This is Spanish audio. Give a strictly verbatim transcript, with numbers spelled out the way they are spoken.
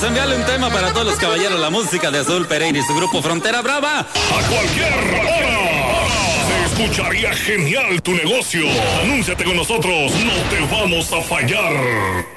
enviarle un tema para todos los caballeros, la música de Azul Pereira y su grupo Frontera Brava. A cualquier hora se escucharía genial tu negocio. Anúnciate con nosotros, no te vamos a fallar.